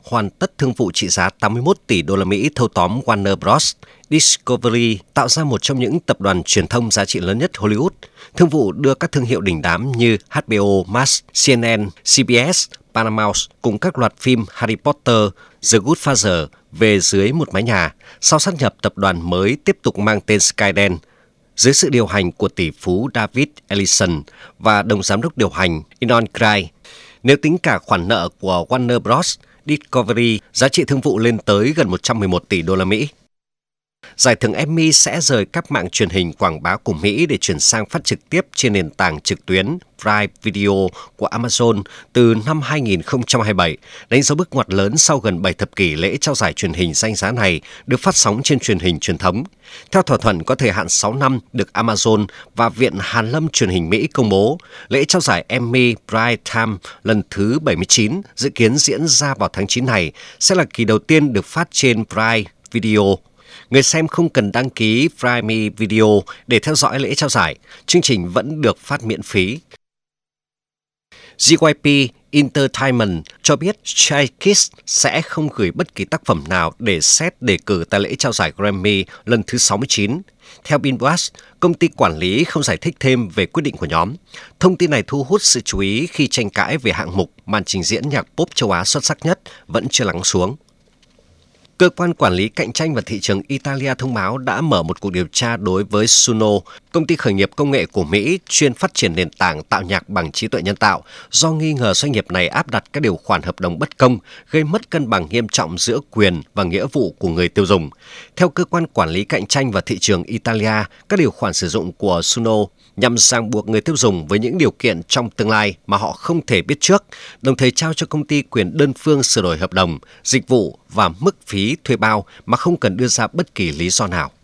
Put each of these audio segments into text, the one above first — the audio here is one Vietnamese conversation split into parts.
hoàn tất thương vụ trị giá 81 tỷ đô la Mỹ thâu tóm Warner Bros. Discovery tạo ra một trong những tập đoàn truyền thông giá trị lớn nhất Hollywood. Thương vụ đưa các thương hiệu đình đám như HBO Max, CNN, CBS, Paramount cùng các loạt phim Harry Potter, The Godfather về dưới một mái nhà, sau sát nhập tập đoàn mới tiếp tục mang tên Skydance, dưới sự điều hành của tỷ phú David Ellison và đồng giám đốc điều hành Inon Gray. Nếu tính cả khoản nợ của Warner Bros. Discovery, giá trị thương vụ lên tới gần 111 tỷ đô la Mỹ. Giải thưởng Emmy sẽ rời các mạng truyền hình quảng bá của Mỹ để chuyển sang phát trực tiếp trên nền tảng trực tuyến Prime Video của Amazon từ năm 2027, đánh dấu bước ngoặt lớn sau gần 7 thập kỷ lễ trao giải truyền hình danh giá này được phát sóng trên truyền hình truyền thống. Theo thỏa thuận có thời hạn 6 năm được Amazon và Viện Hàn lâm truyền hình Mỹ công bố, lễ trao giải Emmy Prime Time lần thứ 79 dự kiến diễn ra vào tháng 9 này sẽ là kỳ đầu tiên được phát trên Prime Video. Người xem không cần đăng ký Prime Video để theo dõi lễ trao giải, chương trình vẫn được phát miễn phí. JYP Entertainment cho biết Stray Kids sẽ không gửi bất kỳ tác phẩm nào để xét đề cử tại lễ trao giải Grammy lần thứ 69. Theo Binbus, công ty quản lý không giải thích thêm về quyết định của nhóm. Thông tin này thu hút sự chú ý khi tranh cãi về hạng mục màn trình diễn nhạc pop châu Á xuất sắc nhất vẫn chưa lắng xuống. Cơ quan quản lý cạnh tranh và thị trường Italia thông báo đã mở một cuộc điều tra đối với Suno, công ty khởi nghiệp công nghệ của Mỹ chuyên phát triển nền tảng tạo nhạc bằng trí tuệ nhân tạo, do nghi ngờ doanh nghiệp này áp đặt các điều khoản hợp đồng bất công, gây mất cân bằng nghiêm trọng giữa quyền và nghĩa vụ của người tiêu dùng. Theo cơ quan quản lý cạnh tranh và thị trường Italia, các điều khoản sử dụng của Suno nhằm ràng buộc người tiêu dùng với những điều kiện trong tương lai mà họ không thể biết trước, đồng thời trao cho công ty quyền đơn phương sửa đổi hợp đồng, dịch vụ và mức phí thuê bao mà không cần đưa ra bất kỳ lý do nào.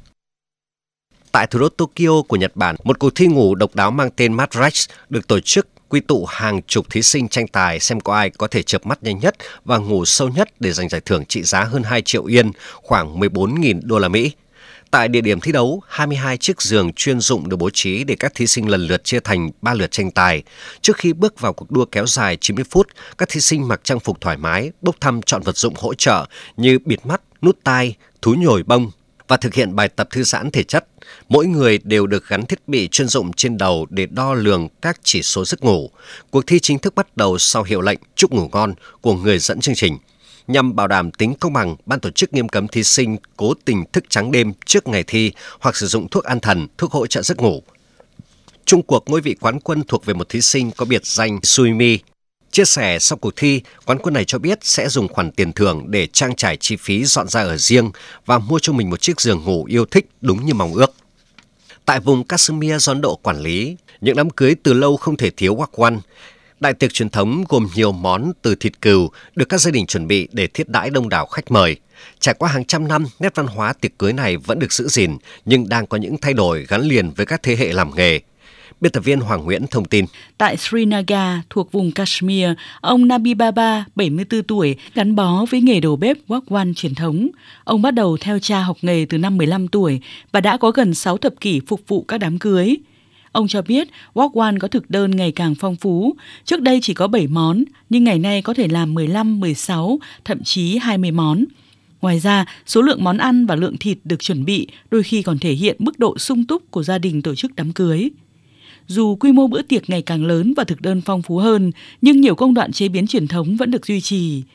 Tại thủ đô Tokyo của Nhật Bản, một cuộc thi ngủ độc đáo mang tên Mad Race được tổ chức, quy tụ hàng chục thí sinh tranh tài xem có ai có thể chợp mắt nhanh nhất và ngủ sâu nhất để giành giải thưởng trị giá hơn 2 triệu yên, khoảng 14.000 đô la Mỹ. Tại địa điểm thi đấu, 22 chiếc giường chuyên dụng được bố trí để các thí sinh lần lượt chia thành 3 lượt tranh tài. Trước khi bước vào cuộc đua kéo dài 90 phút, các thí sinh mặc trang phục thoải mái, bốc thăm chọn vật dụng hỗ trợ như bịt mắt, nút tai, thú nhồi bông và thực hiện bài tập thư giãn thể chất. Mỗi người đều được gắn thiết bị chuyên dụng trên đầu để đo lường các chỉ số giấc ngủ. Cuộc thi chính thức bắt đầu sau hiệu lệnh chúc ngủ ngon của người dẫn chương trình. Nhằm bảo đảm tính công bằng, ban tổ chức nghiêm cấm thí sinh cố tình thức trắng đêm trước ngày thi hoặc sử dụng thuốc an thần, thuốc hỗ trợ giấc ngủ. Chung cuộc ngôi vị quán quân thuộc về một thí sinh có biệt danh Suimi. Chia sẻ sau cuộc thi, quán quân này cho biết sẽ dùng khoản tiền thưởng để trang trải chi phí dọn ra ở riêng và mua cho mình một chiếc giường ngủ yêu thích đúng như mong ước. Tại vùng Kashmir do Ấn Độ quản lý, những đám cưới từ lâu không thể thiếu wagwan. Đại tiệc truyền thống gồm nhiều món từ thịt cừu được các gia đình chuẩn bị để thiết đãi đông đảo khách mời. Trải qua hàng trăm năm, nét văn hóa tiệc cưới này vẫn được giữ gìn nhưng đang có những thay đổi gắn liền với các thế hệ làm nghề. Biên tập viên Hoàng Nguyễn thông tin. Tại Srinagar thuộc vùng Kashmir, ông Nabi Baba, 74 tuổi, gắn bó với nghề đầu bếp wagwan truyền thống. Ông bắt đầu theo cha học nghề từ năm 15 tuổi và đã có gần 6 thập kỷ phục vụ các đám cưới. Ông cho biết wagwan có thực đơn ngày càng phong phú. Trước đây chỉ có 7 món, nhưng ngày nay có thể làm 15, 16, thậm chí 20 món. Ngoài ra, số lượng món ăn và lượng thịt được chuẩn bị đôi khi còn thể hiện mức độ sung túc của gia đình tổ chức đám cưới. Dù quy mô bữa tiệc ngày càng lớn và thực đơn phong phú hơn, nhưng nhiều công đoạn chế biến truyền thống vẫn được duy trì.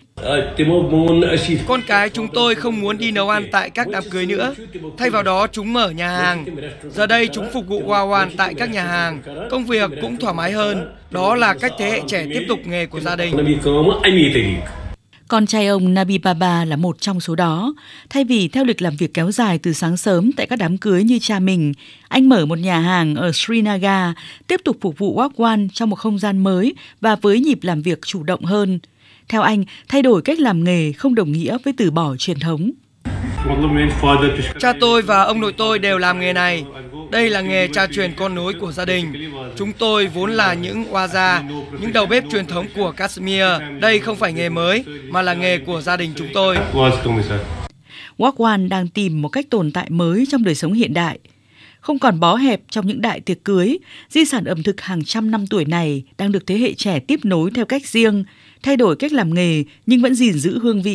Con cái chúng tôi không muốn đi nấu ăn tại các đám cưới nữa. Thay vào đó chúng mở nhà hàng. Giờ đây chúng phục vụ wagwan tại các nhà hàng. Công việc cũng thoải mái hơn. Đó là cách thế hệ trẻ tiếp tục nghề của gia đình. Con trai ông Nabi Baba là một trong số đó. Thay vì theo lịch làm việc kéo dài từ sáng sớm tại các đám cưới như cha mình, anh mở một nhà hàng ở Srinagar, tiếp tục phục vụ wagwan trong một không gian mới và với nhịp làm việc chủ động hơn. Theo anh, thay đổi cách làm nghề không đồng nghĩa với từ bỏ truyền thống. Cha tôi và ông nội tôi đều làm nghề này. Đây là nghề cha truyền con nối của gia đình. Chúng tôi vốn là những Waza, những đầu bếp truyền thống của Kashmir. Đây không phải nghề mới, mà là nghề của gia đình chúng tôi. Wagwan đang tìm một cách tồn tại mới trong đời sống hiện đại. Không còn bó hẹp trong những đại tiệc cưới, di sản ẩm thực hàng trăm năm tuổi này đang được thế hệ trẻ tiếp nối theo cách riêng, thay đổi cách làm nghề nhưng vẫn gìn giữ hương vị